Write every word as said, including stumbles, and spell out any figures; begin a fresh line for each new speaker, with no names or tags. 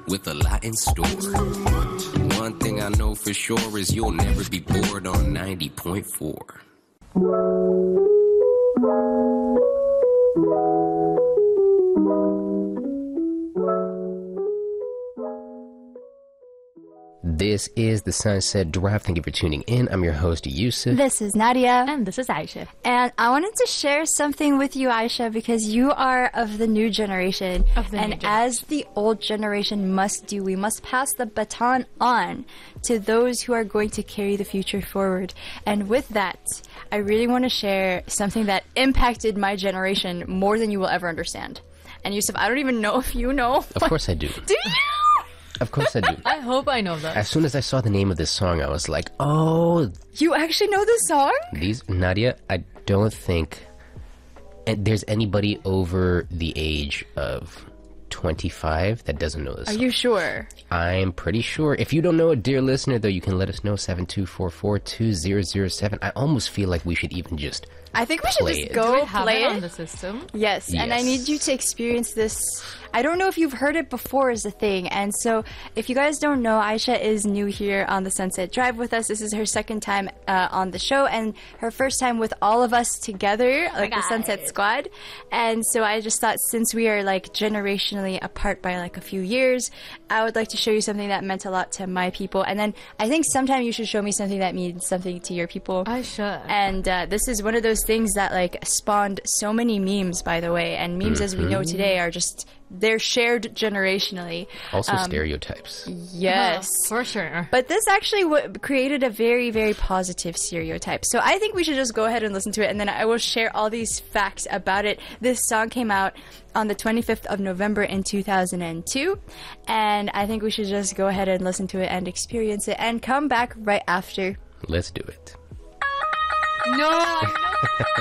with a lot in store. One thing I know for sure is you'll never be bored on ninety point four. This is the Sunset Drive. Thank you for tuning in. I'm your host, Yusuf.
This is Nadia.
And this is Aisha.
And I wanted to share something with you, Aisha, because you are of the new generation.
Of the
and
new generation.
as the old generation must do, we must pass the baton on to those who are going to carry the future forward. And with that, I really want to share something that impacted my generation more than you will ever understand. And Yusuf, I don't even know if you know.
Of course I do.
Do you?
Of course I do.
I hope I know that.
As soon as I saw the name of this song, I was like, oh,
You actually know this song?
these, Nadia, I don't think and there's anybody over the age of twenty-five that doesn't know this
Are
song.
you sure?
I'm pretty sure. If you don't know it, dear listener, though, you can let us know, seven two four four, two zero zero seven. I almost feel like we should even just
I think we should
Play
just
it.
go
Do we have
play
it
it.
on the system?
Yes, and I
Yes.
need you to experience this. I don't know if you've heard it before is the thing. And so if you guys don't know, Aisha is new here on the Sunset Drive with us. This is her second time uh, on the show and her first time with all of us together, like the
God.
Sunset Squad. And so I just thought since we are like generationally apart by like a few years, I would like to show you something that meant a lot to my people. And then I think sometime you should show me something that means something to your people.
I should.
And uh, this is one of those things that like spawned so many memes, by the way. And memes, as we know today, are just they're shared generationally.
also
Um,
stereotypes.
Yes.
Uh, for sure.
But this actually w- created a very, very positive stereotype. So I think we should just go ahead and listen to it, and then I will share all these facts about it. This song came out on the twenty-fifth of November in two thousand two, and I think we should just go ahead and listen to it and experience it and come back right after.
Let's do it.
No!